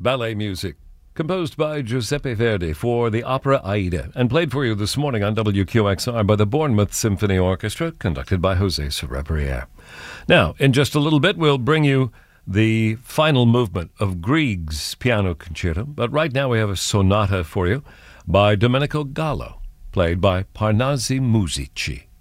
ballet music composed by Giuseppe Verdi for the opera Aida and played for you this morning on WQXR by the Bournemouth Symphony Orchestra, conducted by Jose Sorebriere. Now, in just a little bit, we'll bring you the final movement of Grieg's Piano Concerto, but right now we have a sonata for you by Domenico Gallo, played by Parnasi Musici.